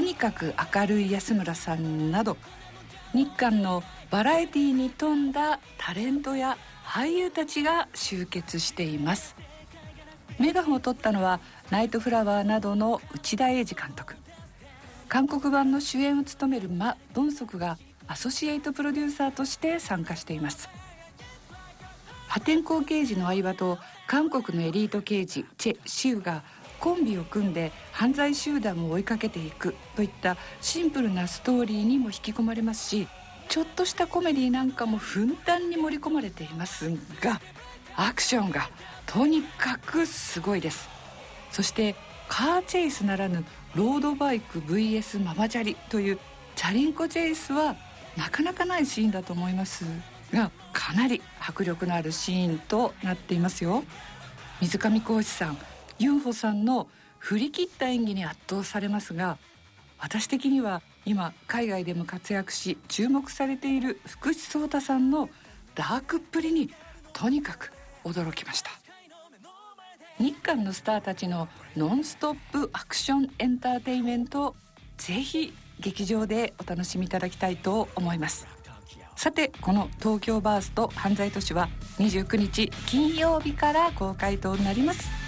にかく明るい安村さんなど、日韓のバラエティに富んだタレントや俳優たちが集結しています。メガホンを取ったのはナイトフラワーなどの内田英二監督。韓国版の主演を務めるマ・ドンソクがアソシエイトプロデューサーとして参加しています。破天荒刑事の相葉と韓国のエリート刑事チェ・シウがコンビを組んで犯罪集団を追いかけていくといったシンプルなストーリーにも引き込まれますし、ちょっとしたコメディなんかもふんだんに盛り込まれていますが、アクションがとにかくすごいです。そしてカーチェイスならぬロードバイク vs ママチャリというチャリンコチェイスはなかなかないシーンだと思いますが、かなり迫力のあるシーンとなっていますよ。水上浩司さん、ユンホさんの振り切った演技に圧倒されますが、私的には今海外でも活躍し注目されている福士蒼汰さんのダークっぷりにとにかく驚きました。日韓のスターたちのノンストップアクションエンターテインメントをぜひ劇場でお楽しみいただきたいと思います。さて、この東京バースト犯罪都市は29日金曜日から公開となります。